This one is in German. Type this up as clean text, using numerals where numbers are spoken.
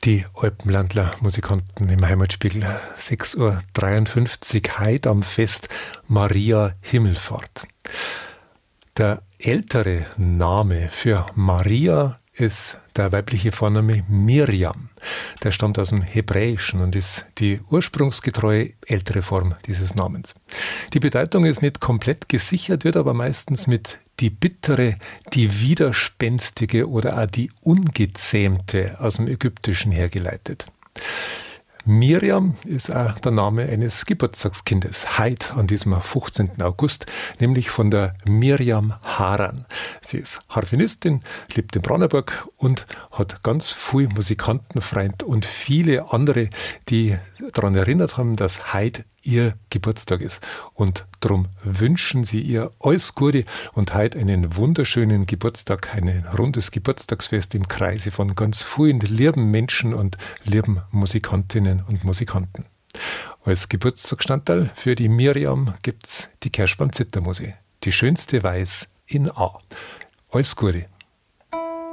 Die Alpenlandler Musikanten im Heimatspiegel. 6:53 Uhr, heute am Fest Maria Himmelfahrt. Der ältere Name für Maria ist der weibliche Vorname Miriam. Der stammt aus dem Hebräischen und ist die ursprungsgetreue ältere Form dieses Namens. Die Bedeutung ist nicht komplett gesichert, wird aber meistens mit die bittere, die widerspenstige oder auch die ungezähmte aus dem Ägyptischen hergeleitet. Miriam ist auch der Name eines Geburtstagskindes, heute an diesem 15. August, nämlich von der Miriam Haran. Sie ist Harfenistin, lebt in Brandenburg und hat ganz viele Musikantenfreunde und viele andere, die daran erinnert haben, dass heute ihr Geburtstag ist. Und darum wünschen sie ihr alles Gute und heute einen wunderschönen Geburtstag, ein rundes Geburtstagsfest im Kreise von ganz vielen lieben Menschen und lieben Musikantinnen und Musikanten. Als Geburtstagsstandteil für die Miriam gibt's die Kerschbaum Zittermusik, die schönste Weiß in A. Alles Gute.